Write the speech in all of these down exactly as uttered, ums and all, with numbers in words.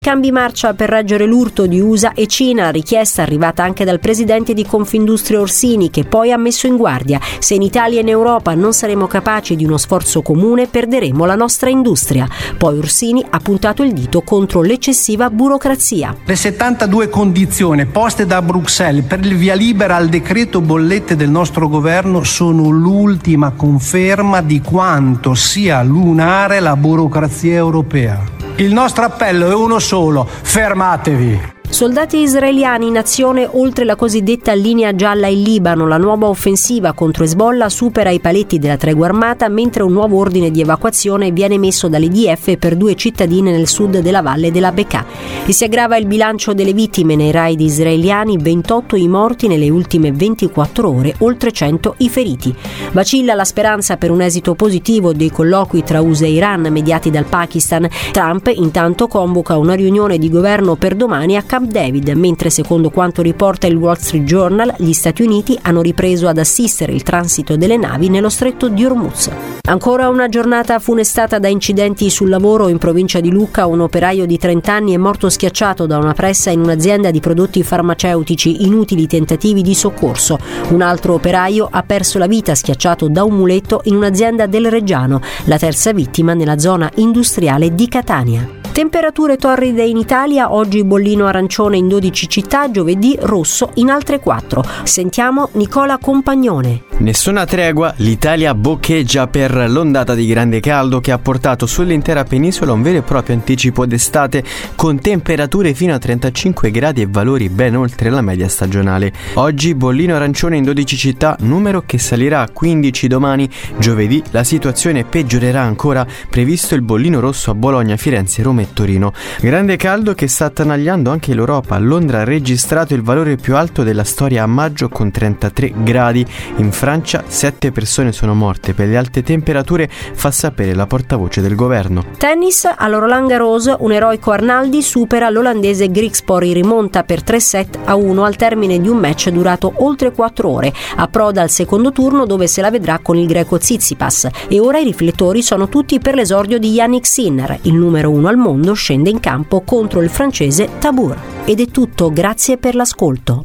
Cambi marcia per reggere l'urto di U S A e Cina, richiesta arrivata anche dal presidente di Confindustria Orsini, che poi ha messo in guardia: se in Italia e in Europa non saremo capaci di uno sforzo comune, perderemo la nostra industria. Poi Orsini ha puntato il dito contro l'eccessiva burocrazia. Le settantadue condizioni poste da Bruxelles per il via libera al decreto bollette del nostro governo sono l'ultima conferma di quanto sia lunare la burocrazia europea. Il nostro appello è uno solo: fermatevi! Soldati israeliani in azione oltre la cosiddetta linea gialla in Libano. La nuova offensiva contro Hezbollah supera i paletti della tregua armata, mentre un nuovo ordine di evacuazione viene emesso dall'I D F per due cittadine nel sud della valle della Bekaa. E si aggrava il bilancio delle vittime nei raid israeliani: ventotto i morti nelle ultime ventiquattro ore, oltre cento i feriti. Vacilla la speranza per un esito positivo dei colloqui tra U S A e Iran mediati dal Pakistan. Trump intanto convoca una riunione di governo per domani a Camp David, mentre secondo quanto riporta il Wall Street Journal gli Stati Uniti hanno ripreso ad assistere il transito delle navi nello stretto di Hormuz. Ancora una giornata funestata da incidenti sul lavoro. In provincia di Lucca un operaio di trenta anni è morto schiacciato da una pressa in un'azienda di prodotti farmaceutici, inutili tentativi di soccorso. Un altro operaio ha perso la vita schiacciato da un muletto in un'azienda del Reggiano, la terza vittima nella zona industriale di Catania. Temperature torride in Italia, oggi bollino arancione in dodici città, giovedì rosso in altre quattro. Sentiamo Nicola Compagnone. Nessuna tregua, l'Italia boccheggia per l'ondata di grande caldo che ha portato sull'intera penisola un vero e proprio anticipo d'estate, con temperature fino a trentacinque gradi e valori ben oltre la media stagionale. Oggi bollino arancione in dodici città, numero che salirà a quindici domani. Giovedì la situazione peggiorerà ancora, previsto il bollino rosso a Bologna, Firenze, Roma e Torino. Grande caldo che sta attanagliando anche l'Europa. Londra ha registrato il valore più alto della storia a maggio con trentatré gradi. In Francia sette persone sono morte per le alte temperature, fa sapere la portavoce del governo. Tennis, a Roland Garros un eroico Arnaldi supera l'olandese Griekspoor in rimonta per tre set a uno al termine di un match durato oltre quattro ore. Approda al secondo turno, dove se la vedrà con il greco Tsitsipas, e ora i riflettori sono tutti per l'esordio di Jannik Sinner. Il numero uno al mondo scende in campo contro il francese Tabur. Ed è tutto, grazie per l'ascolto.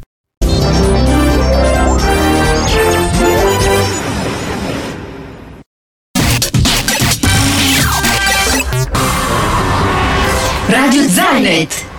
Radio Zanet.